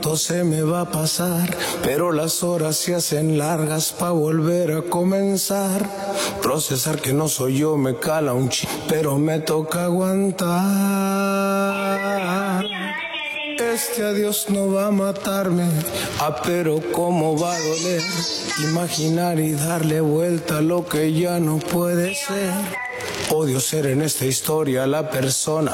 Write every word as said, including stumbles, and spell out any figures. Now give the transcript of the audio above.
Todo se me va a pasar, pero las horas se hacen largas pa' volver a comenzar. Procesar que no soy yo me cala un ch... pero me toca aguantar. Este adiós no va a matarme, ah, pero cómo va a doler. Imaginar y darle vuelta a lo que ya no puede ser. Odio ser en esta historia la persona